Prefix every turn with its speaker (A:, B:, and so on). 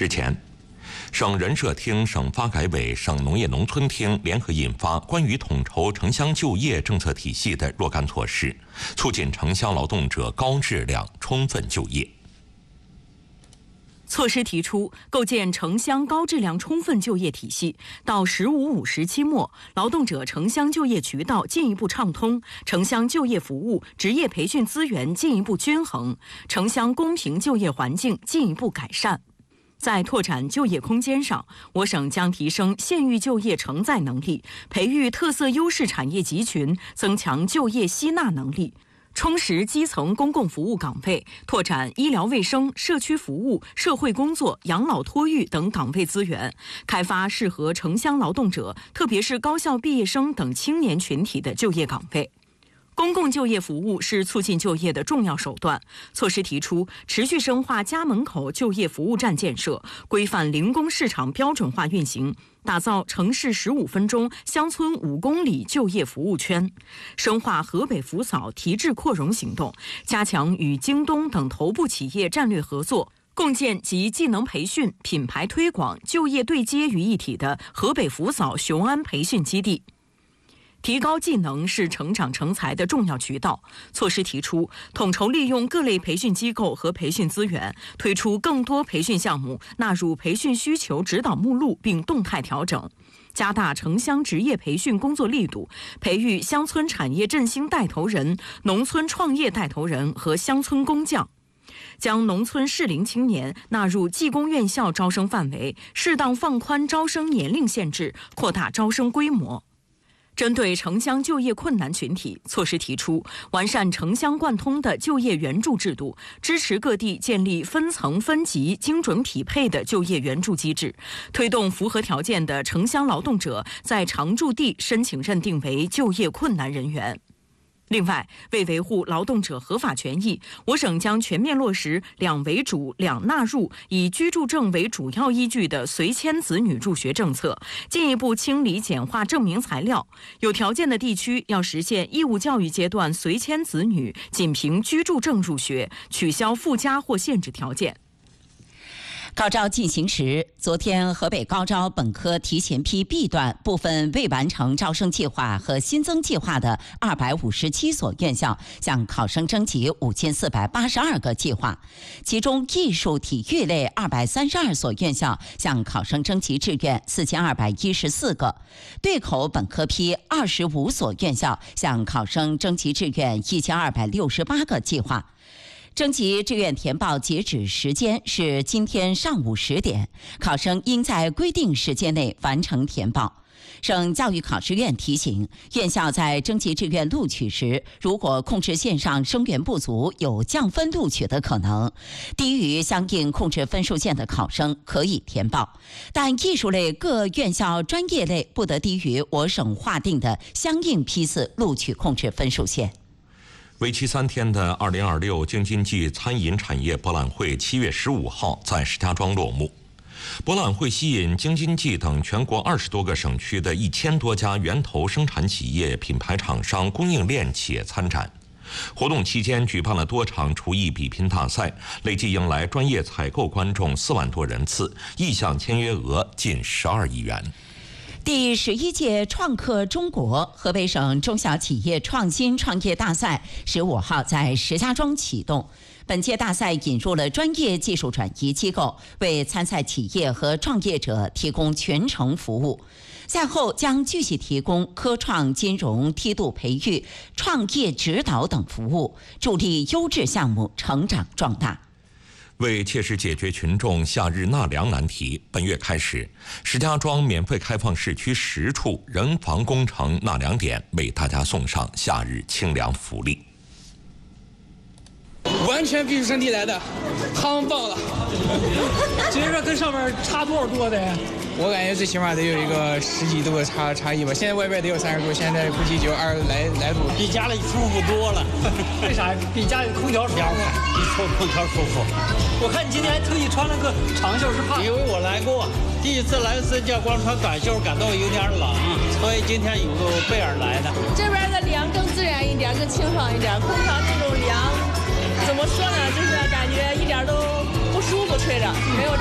A: 日前，省人社厅、省发改委、省农业农村厅联合印发关于统筹城乡就业政策体系的若干措施，促进城乡劳动者高质量、充分就业。
B: 措施提出，构建城乡高质量充分就业体系，到“15+5”时期末，劳动者城乡就业渠道进一步畅通，城乡就业服务、职业培训资源进一步均衡，城乡公平就业环境进一步改善。在拓展就业空间上，我省将提升县域就业承载能力，培育特色优势产业集群，增强就业吸纳能力。充实基层公共服务岗位，拓展医疗卫生、社区服务、社会工作、养老托育等岗位资源，开发适合城乡劳动者，特别是高校毕业生等青年群体的就业岗位。公共就业服务是促进就业的重要手段。措施提出，持续深化家门口就业服务站建设，规范零工市场标准化运行，打造城市15分钟、乡村5公里就业服务圈，深化河北扶嫂提质扩容行动，加强与京东等头部企业战略合作，共建集技能培训、品牌推广、就业对接于一体的河北扶嫂雄安培训基地。提高技能是成长成才的重要渠道。措施提出，统筹利用各类培训机构和培训资源，推出更多培训项目，纳入培训需求指导目录并动态调整。加大城乡职业培训工作力度，培育乡村产业振兴带头人、农村创业带头人和乡村工匠。将农村适龄青年纳入技工院校招生范围，适当放宽招生年龄限制，扩大招生规模。针对城乡就业困难群体，措施提出完善城乡贯通的就业援助制度，支持各地建立分层分级、精准匹配的就业援助机制，推动符合条件的城乡劳动者在常住地申请认定为就业困难人员。另外，为维护劳动者合法权益，我省将全面落实两为主、两纳入，以居住证为主要依据的随迁子女入学政策，进一步清理简化证明材料。有条件的地区要实现义务教育阶段随迁子女仅凭居住证入学，取消附加或限制条件。
C: 高招进行时，昨天河北高招本科提前批 B 段部分未完成招生计划和新增计划的257所院校向考生征集5482个计划，其中艺术体育类232所院校向考生征集志愿4214个，对口本科批25所院校向考生征集志愿1268个计划。征集志愿填报截止时间是今天上午10点，考生应在规定时间内完成填报。省教育考试院提醒，院校在征集志愿录取时，如果控制线上生源不足，有降分录取的可能。低于相应控制分数线的考生可以填报，但艺术类各院校专业类不得低于我省划定的相应批次录取控制分数线。
A: 为期3天的2026京津冀餐饮产业博览会7月15号在石家庄落幕。博览会吸引京津冀等全国20多个省区的1000多家源头生产企业、品牌厂商、供应链企业参展。活动期间举办了多场厨艺比拼大赛，累计迎来专业采购观众4万多人次，意向签约额近12亿元。
C: 第11届创客中国河北省中小企业创新创业大赛15号在石家庄启动。本届大赛引入了专业技术转移机构，为参赛企业和创业者提供全程服务。赛后将继续提供科创、金融、梯度培育、创业指导等服务，助力优质项目成长壮大。
A: 为切实解决群众夏日纳凉难题，本月开始，石家庄免费开放市区10处人防工程纳凉点，为大家送上夏日清凉福利。
D: 完全必须身体来的，汤爆了！
E: 觉着跟上面差多少度的呀？
D: 我感觉最起码得有一个10几度的差异吧。现在外边得有30度，现在估计就20来度，
E: 比家里舒服多了。为啥？比家里空调凉快，比空调舒服。我看你今天还特意穿了个长袖是怕，
F: 因为我来过，第一次来新疆光穿短袖感到有点冷，所以今天有个备而来的。
G: 这边的凉更自然一点，更清爽一点，空调那种凉。怎么说呢？就是感觉一点都不舒服，吹着没有。